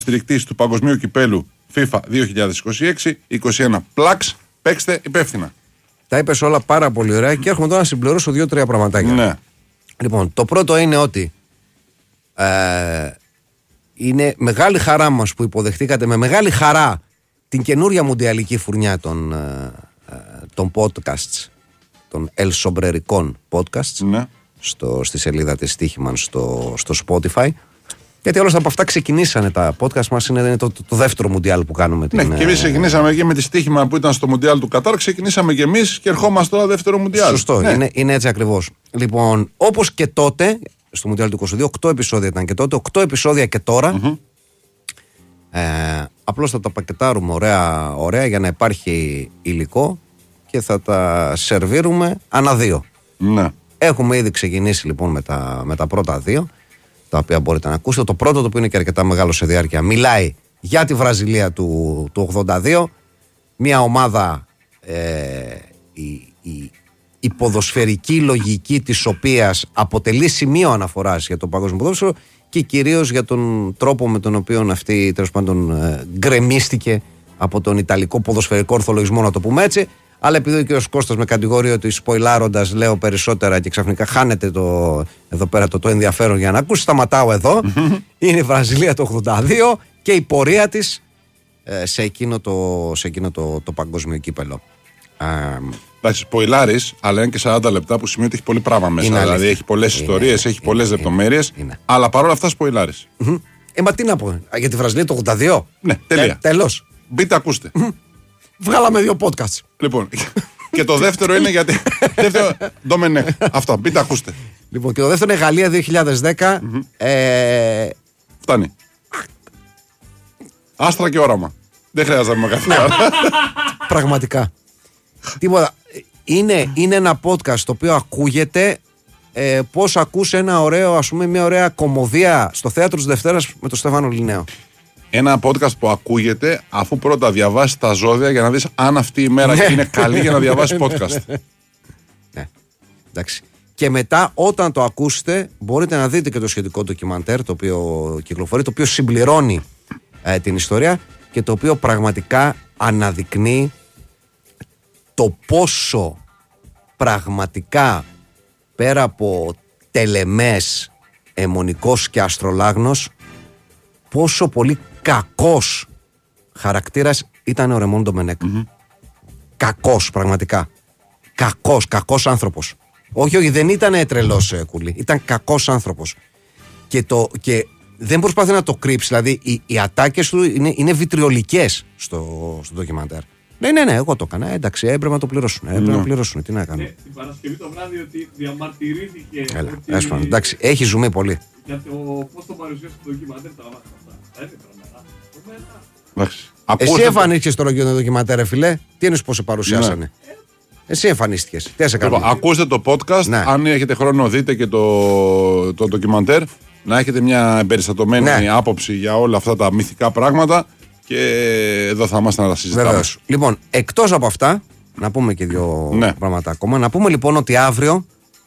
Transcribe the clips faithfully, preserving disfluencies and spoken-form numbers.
Στηρικτής του Παγκοσμίου Κυπέλου FIFA δύο χιλιάδες είκοσι έξι, είκοσι ένα Plex. Παίξτε υπεύθυνα. Τα είπες όλα πάρα πολύ ωραία και έρχομαι τώρα να συμπληρώσω δύο-τρία πραγματάκια. Ναι. Λοιπόν, το πρώτο είναι ότι ε, είναι μεγάλη χαρά μας που υποδεχτήκατε με μεγάλη χαρά την καινούρια μουντιαλική φουρνιά των, ε, των podcasts, των ελσομπρερικών podcasts, Ναι. στο, στη σελίδα της Στίχημαν στο, στο Spotify. Γιατί όλες από αυτά ξεκινήσανε τα podcast μας, είναι, είναι το, το, το δεύτερο μουντιάλ που κάνουμε. Ναι, την, και εμείς ξεκινήσαμε και με τη Στίχημα που ήταν στο μουντιάλ του Κατάρ, ξεκινήσαμε και εμείς και ερχόμαστε τώρα δεύτερο μουντιάλ. Σωστό, ναι. είναι, είναι έτσι ακριβώς. Λοιπόν, όπως και τότε, στο μουντιάλ του είκοσι δύο, οκτώ επεισόδια ήταν και τότε, οκτώ επεισόδια και τώρα. Mm-hmm. Ε, απλώς θα τα πακετάρουμε ωραία, ωραία για να υπάρχει υλικό και θα τα σερβίρουμε ανά δύο. Ναι. Έχουμε ήδη ξεκινήσει λοιπόν με τα, με τα πρώτα δύο, τα οποία μπορείτε να ακούσετε. Το πρώτο, το οποίο είναι και αρκετά μεγάλο σε διάρκεια, μιλάει για τη Βραζιλία του, του ογδόντα δύο. Μια ομάδα, ε, η, η, η ποδοσφαιρική λογική της οποίας αποτελεί σημείο αναφοράς για το παγκόσμιο ποδόσφαιρο και κυρίως για τον τρόπο με τον οποίο αυτή τέλος πάντων ε, γκρεμίστηκε από τον Ιταλικό ποδοσφαιρικό ορθολογισμό, να το πούμε έτσι. Αλλά επειδή ο κ. Κώστας με κατηγορεί ότι σποιλάροντας λέω περισσότερα και ξαφνικά χάνεται το, εδώ πέρα το, το ενδιαφέρον για να ακούσει, σταματάω εδώ. Είναι η Βραζιλία το ογδόντα δύο και η πορεία της ε, σε εκείνο, το, σε εκείνο το, το παγκόσμιο κύπελο. Εντάξει, σποιλάρεις, αλλά είναι και σαράντα λεπτά που σημαίνει ότι έχει πολύ πράγμα μέσα. Είναι δηλαδή αλήθεια. έχει πολλές ιστορίες, έχει πολλές είναι, λεπτομέρειες. είναι. Αλλά παρόλα αυτά σποιλάρεις. Ε, μα τι να πω, για τη Βραζιλία το ογδόντα δύο. Ναι, τελεία. Τέλος. Μπείτε, ακούστε. Βγάλαμε δύο podcasts. Λοιπόν, και το δεύτερο είναι γιατί. Δεύτερο, Ντομενέ. Αυτό, μπείτε, ακούστε. Λοιπόν, και το δεύτερο είναι Γαλλία δύο χιλιάδες δέκα. Ε... Φτάνει. Άστρα και όραμα. Δεν χρειάζεται να με καθίσει. Πραγματικά. Τίποτα. Είναι, είναι ένα podcast το οποίο ακούγεται ε, πώς ακούς ένα ωραίο, ας πούμε, μια ωραία κομμωδία στο θέατρο της Δευτέρας με τον Στέφανο Λινέο. Ένα podcast που ακούγεται αφού πρώτα διαβάσεις τα ζώδια για να δεις αν αυτή η μέρα είναι καλή για να διαβάσεις podcast. Ναι, εντάξει. Και μετά όταν το ακούσετε μπορείτε να δείτε και το σχετικό ντοκιμαντέρ το οποίο κυκλοφορεί, το οποίο συμπληρώνει ε, την ιστορία και το οποίο πραγματικά αναδεικνύει το πόσο πραγματικά πέρα από τελεμές, αιμονικός και αστρολάγνος, πόσο πολύ κακός χαρακτήρας ήταν ο Ρεμόν Ντομενέκ. Mm-hmm. Κακός πραγματικά. Κακός, κακός άνθρωπος. Όχι, όχι, δεν ήταν τρελός ε, κουλή. Ήταν κακός άνθρωπος. Και, το, και δεν προσπαθεί να το κρύψει. Δηλαδή οι, οι ατάκες του είναι, είναι βιτριολικές στο, στο ντοκιμαντέρ. Ναι, ναι, ναι, εγώ το έκανα. Εντάξει, έπρεπε να το πληρώσουν. Έπρεπε mm. να πληρώσουν. Τι να κάνουμε. Ε, την Παρασκευή το βράδυ ότι διαμαρτυρήθηκε. Έλα, ότι... έσπα, εντάξει, έχει ζουμί πολύ. Για το πώς το παρουσίασε το ντοκιμαντέρ, τα μάθαμε αυτά. Θα είναι τρομερά. Εντάξει. Εσύ εμφανίστηκες στο ντοκιμαντέρ, ρε φιλέ. Τι εννοείς πώς σε παρουσιάσανε. Ναι. Εσύ εμφανίστηκες. Τι σε λοιπόν, ακούστε το podcast. Ναι. Αν έχετε χρόνο, δείτε και το, το ντοκιμαντέρ. Να έχετε μια εμπεριστατωμένη ναι. άποψη για όλα αυτά τα μυθικά πράγματα. Και εδώ θα είμαστε να τα συζητάμε. Βεβαίως. Λοιπόν, εκτός από αυτά, να πούμε και δύο ναι. πράγματα ακόμα. Να πούμε λοιπόν ότι αύριο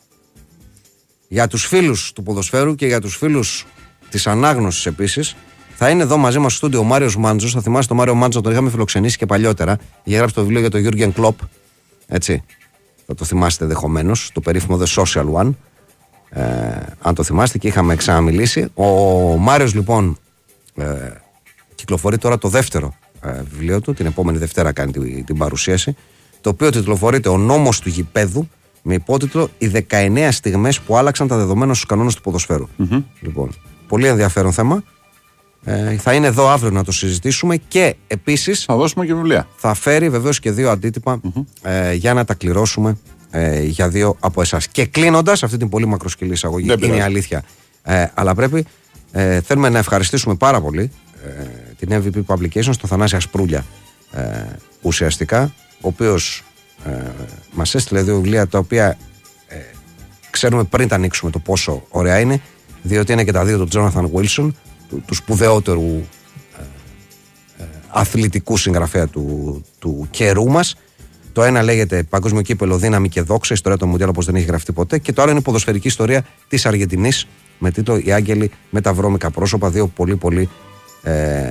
για τους φίλους του ποδοσφαίρου και για τους φίλους της ανάγνωσης επίσης, θα είναι εδώ μαζί μας στο στούντιο ο Μάριος Μάντζος. Θα θυμάστε τον Μάριο Μάντζο, τον είχαμε φιλοξενήσει και παλιότερα. Είχε γράψει το βιβλίο για τον Γιούργεν Κλοπ. Έτσι. Θα το θυμάστε ενδεχομένως, το περίφημο The Social One. Ε, αν το θυμάστε, και είχαμε ξαναμιλήσει. Ο Μάριος λοιπόν ε, κυκλοφορεί τώρα το δεύτερο ε, βιβλίο του. Την επόμενη Δευτέρα κάνει την, την παρουσίαση. Το οποίο τιτλοφορείται Ο νόμος του γηπέδου, με υπότιτλο Οι δεκαεννέα στιγμές που άλλαξαν τα δεδομένα στους κανόνες του ποδοσφαίρου. Mm-hmm. Λοιπόν, πολύ ενδιαφέρον θέμα. Ε, θα είναι εδώ αύριο να το συζητήσουμε και επίσης θα δώσουμε και βιβλία. Θα φέρει βεβαίως και δύο αντίτυπα mm-hmm. ε, για να τα κληρώσουμε ε, για δύο από εσάς. Και κλείνοντας αυτή την πολύ μακροσκελή εισαγωγή, είναι πειράζει. Η αλήθεια. Ε, αλλά πρέπει, ε, θέλουμε να ευχαριστήσουμε πάρα πολύ ε, την εμ βι πι Publications, τον Θανάση Ασπρούλια ε, ουσιαστικά, ο οποίος ε, μας έστειλε δύο βιβλία τα οποία ε, ξέρουμε πριν τα ανοίξουμε το πόσο ωραία είναι, διότι είναι και τα δύο του Τζόναθαν Βίλσον, του, του σπουδαιότερου ε, ε, αθλητικού συγγραφέα του, του καιρού μας. Το ένα λέγεται Παγκόσμιο Κύπελο, Δύναμη και Δόξα, ιστορία των Μουντιάλ όπως δεν έχει γραφτεί ποτέ, και το άλλο είναι ποδοσφαιρική ιστορία της Αργεντινής με τίτλο Οι Άγγελοι με τα βρώμικα πρόσωπα. Δύο πολύ πολύ ε,